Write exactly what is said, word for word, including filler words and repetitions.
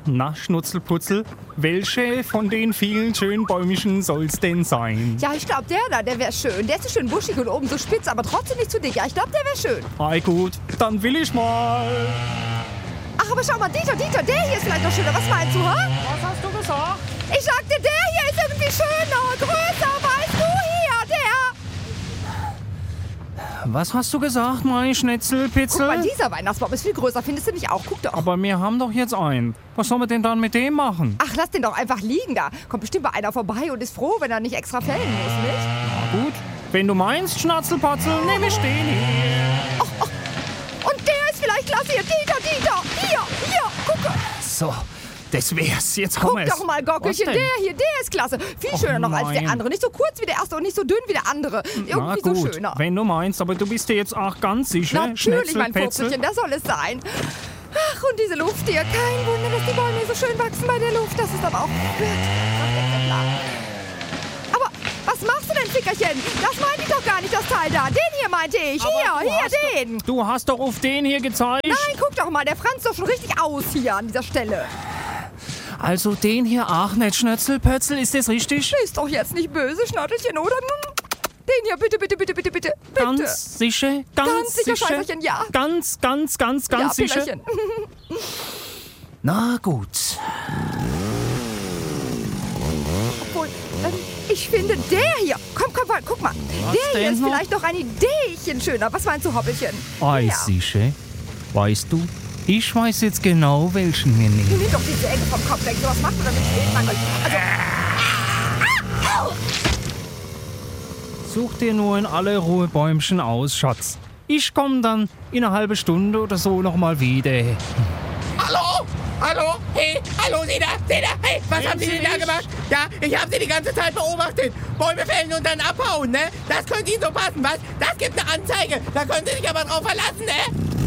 Na, Schnutzelputzel, welche von den vielen schönen Bäumchen soll's denn sein? Ja, ich glaube, der da, der wäre schön. Der ist so schön buschig und oben so spitz, aber trotzdem nicht zu dick. Ja, ich glaube, der wäre schön. Ei gut, dann will ich mal. Ach, aber schau mal, Dieter, Dieter, der hier ist vielleicht noch schöner. Was meinst du, hä? Was hast du gesagt? Ich sagte, der hier ist irgendwie schöner, größer, weißt du, hier, der. Was hast du gesagt, mein Schnetzelpitzel? Guck mal, dieser Weihnachtsbaum ist viel größer, findest du nicht auch? Guck doch. Aber wir haben doch jetzt einen. Was sollen wir denn dann mit dem machen? Ach, lass den doch einfach liegen da. Kommt bestimmt mal einer vorbei und ist froh, wenn er nicht extra fällen muss, nicht? Na gut, wenn du meinst, Schnatzelpatzel, nehme ich den hier. Ach, ach. Und der ist vielleicht klasse hier. Dieter, Dieter, hier, hier, guck. So, das wär's. Jetzt komm Guck es. doch mal, Gockelchen, Was der denn? hier, der ist klasse. Viel Och, schöner noch als der nein. andere. Nicht so kurz wie der erste und nicht so dünn wie der andere. Na Irgendwie gut, so schöner. wenn du meinst, aber du bist dir jetzt auch ganz sicher, Natürlich, mein Schnetzelpetzel? Purzelchen, das soll es sein. Ach, und diese Luft hier. Kein Wunder, dass die Bäume so schön wachsen bei der Luft. Das ist aber auch wirklich klar. Aber was machst du denn, Fickerchen? Das meinte ich doch gar nicht, das Teil da. Den hier meinte ich. Aber Hier, du hier, hast den. Du hast doch auf den hier gezeigt. Nein, guck doch mal, der franzt doch schon richtig aus hier an dieser Stelle. Also den hier auch nicht, Schnetzelpötzel, ist das richtig? Ist doch jetzt nicht böse, Schnattelchen, oder? Den hier, bitte, bitte, bitte, bitte, bitte. bitte. Ganz sicher? Ganz, Ganz sicher, Schäferchen, ja. Ganz, ganz, ganz, ganz ja, sicher? Pillerchen. Na gut. Obwohl, ähm, ich finde der hier. Komm, komm, komm, guck mal. Was der hier denn ist noch? vielleicht noch ein Ideechen schöner. Was meinst du, Hoppelchen? Ei, Ja. sicher. Weißt du, ich weiß jetzt genau, welchen wir nehmen. Nimm doch die Säge vom Kopf weg. Sowas macht man doch nicht steht man. Also, Such dir nur in aller Ruhe Bäumchen aus, Schatz. Ich komme dann in einer halben Stunde oder so nochmal wieder. Hallo? Hallo? Hey, hallo, seht ihr? Seht ihr? Hey, was Sehen haben Sie Sie denn da mich? gemacht? Ja, ich habe Sie die ganze Zeit beobachtet. Bäume fällen und dann abhauen, ne? Das könnte Ihnen so passen, was? Das gibt eine Anzeige. Da können Sie sich aber drauf verlassen, ne?